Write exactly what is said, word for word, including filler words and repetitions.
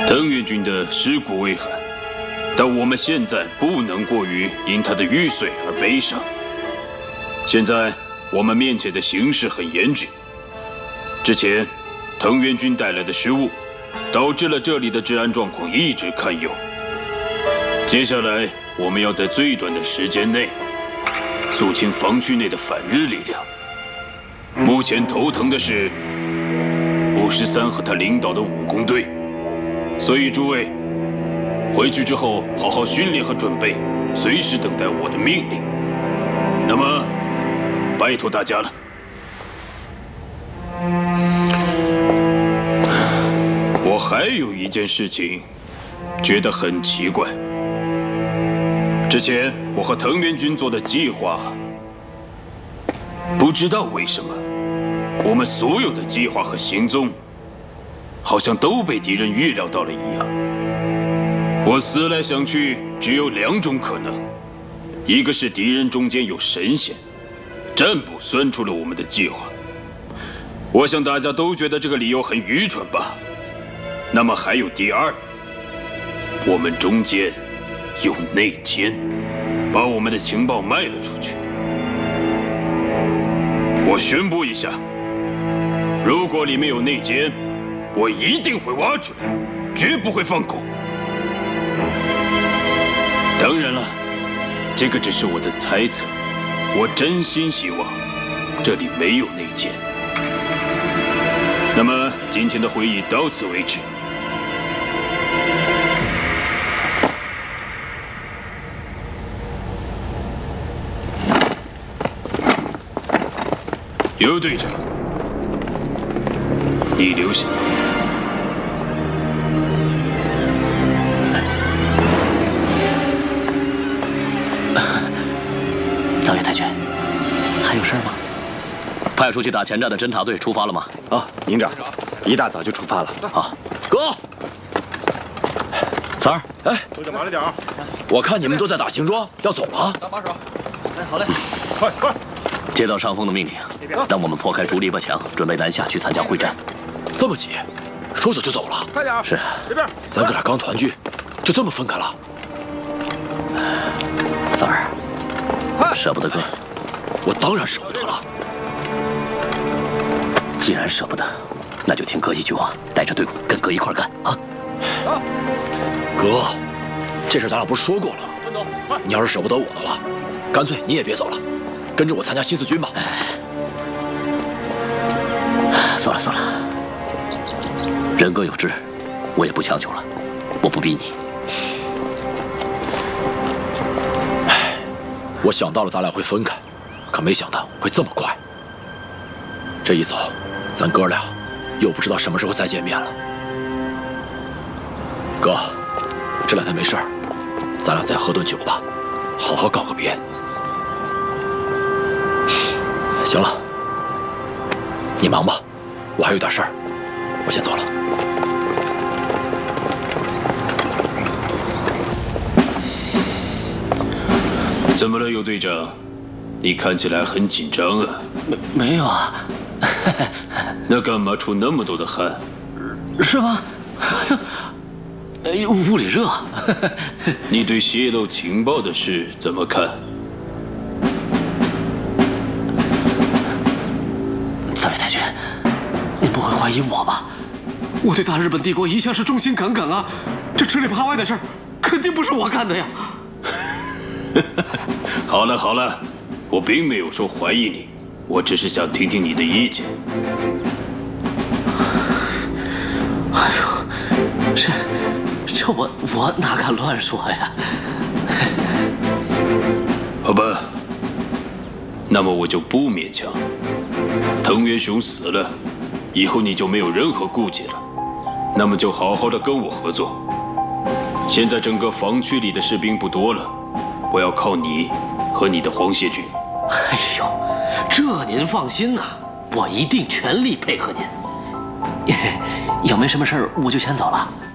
藤原君的尸骨未寒，但我们现在不能过于因他的玉碎而悲伤。现在我们面前的形势很严峻，之前藤原君带来的失误，导致了这里的治安状况一直堪忧。接下来我们要在最短的时间内肃清防区内的反日力量。目前头疼的是五十三和他领导的武工队，所以诸位回去之后好好训练和准备，随时等待我的命令。那么，拜托大家了。我还有一件事情觉得很奇怪。之前我和藤原君做的计划，不知道为什么，我们所有的计划和行踪，好像都被敌人预料到了一样。我思来想去，只有两种可能：一个是敌人中间有神仙，占卜算出了我们的计划。我想大家都觉得这个理由很愚蠢吧？那么还有第二，我们中间有内奸，把我们的情报卖了出去。我宣布一下，如果里面有内奸，我一定会挖出来，绝不会放过。当然了，这个只是我的猜测，我真心希望这里没有内奸。那么今天的会议到此为止。尤队长，你留下。 早野太君，还有事吗？派出去打前站的侦察队出发了吗？ 啊，营长，一大早就出发了。 好，哥，三儿， 哎，队长慢了点啊！ 我看你们都在打行装，要走了。 打把手。哎，好嘞，快快！ 接到上峰的命令，让我们破开竹篱笆墙，准备南下去参加会战。 这么急，说走就走了？ 快点！ 是啊， 这边， 咱哥俩刚团聚，就这么分开了？ 三儿，舍不得哥？ 我当然舍不得了。 既然舍不得，那就听哥一句话，带着队伍跟哥一块干啊！ 啊， 哥，这事咱俩不是说过了吗？你要是舍不得我的话，干脆你也别走了，跟着我参加新四军吧。 算了算了，人各有志，我也不强求了，我不逼你。 唉，我想到了咱俩会分开，可没想到会这么快。这一走，咱哥俩又不知道什么时候再见面了。哥，这两天没事儿，咱俩再喝顿酒吧，好好告个别。行了，你忙吧，我还有点事儿，我先走了。 怎么了，尤队长？你看起来很紧张啊。 没没有啊。 那干嘛出那么多的汗？ 是吗？屋里热。 你对泄露情报的事怎么看？ 三位太君，您不会怀疑我吧？我对大日本帝国一向是忠心耿耿啊，这吃里扒外的事儿，肯定不是我干的呀。 好了好了，我并没有说怀疑你，我只是想听听你的意见。 哎呦，这这我我哪敢乱说呀？ 好吧，那么我就不勉强。藤原雄死了，以后你就没有任何顾忌了，那么就好好的跟我合作。现在整个防区里的士兵不多了，我要靠你和你的皇协军。 哎呦，这您放心呐，我一定全力配合您。要没什么事儿，我就先走了。